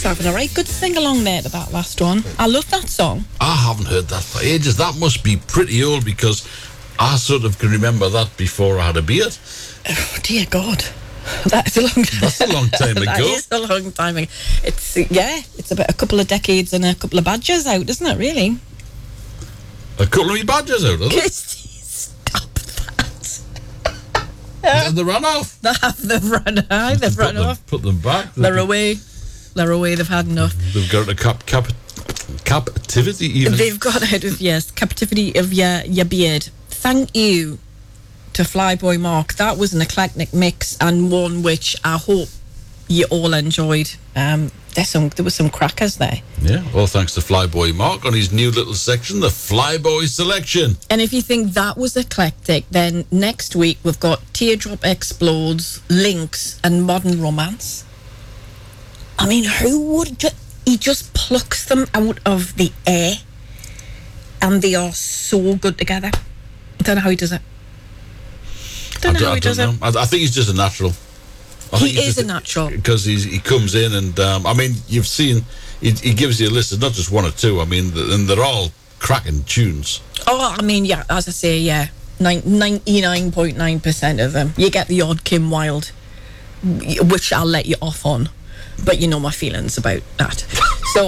having a right good sing-along there to that last one. I love that song. I haven't heard that for ages. That must be pretty old because I sort of can remember that before I had a beard. Oh, dear God. That's a long time. That's a long time ago. That is a long time ago. It's about a couple of decades and a couple of badges out, isn't it, really? A couple of wee badges out, are they? Stop that. And they run off. They've run out. They've run off. Put them back. They're away. They're away. They've had enough. They've got a captivity even. They've got out of, captivity of your beard. Thank you to Flyboy Mark. That was an eclectic mix and one which I hope you all enjoyed. There were some crackers there. Yeah, all thanks to Flyboy Mark on his new little section, the Flyboy Selection. And if you think that was eclectic, then next week we've got Teardrop Explodes, Lynx and Modern Romance. I mean, who would he just plucks them out of the air and they are so good together. I don't know how he does it. I think he's just a natural. He is a natural. Because he comes in and, I mean, you've seen, he gives you a list of not just one or two, I mean, and they're all cracking tunes. Oh, I mean, yeah, as I say, yeah, 99.9% of them. You get the odd Kim Wilde, which I'll let you off on, but you know my feelings about that. So,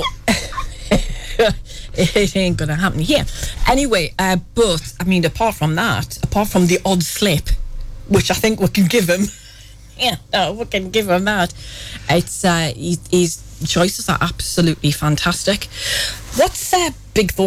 it ain't gonna happen here. Anyway, but, I mean, apart from the odd slip, which I think we can give him, we can give him that. It's his choices are absolutely fantastic. What's Big Thorn